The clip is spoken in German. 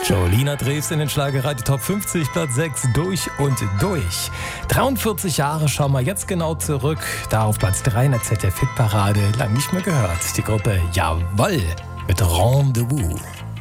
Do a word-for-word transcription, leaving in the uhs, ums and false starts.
Jolina Drews in den Schlagerradio Top fünfzig, Platz sechs, durch und durch. dreiundvierzig Jahre schauen wir jetzt genau zurück. Da auf Platz drei in der Z D F-Hitparade, lang nicht mehr gehört. Die Gruppe Jawoll mit Rendezvous.